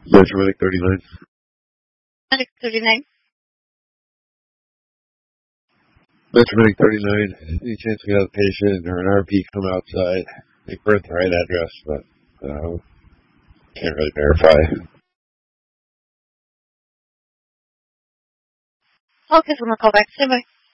Metro Medic 39. Medic 39. Metro Medic 39. Any chance we got a patient or an RP come outside? They birth the right address, but can't really verify. Okay, so I'm going to call back. Stand by.